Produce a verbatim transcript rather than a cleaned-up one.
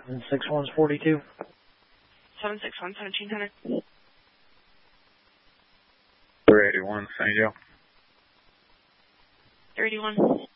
seven six one is forty-two. seven six one, seventeen hundred. three eighty-one, Saint Joe. three eighty-one.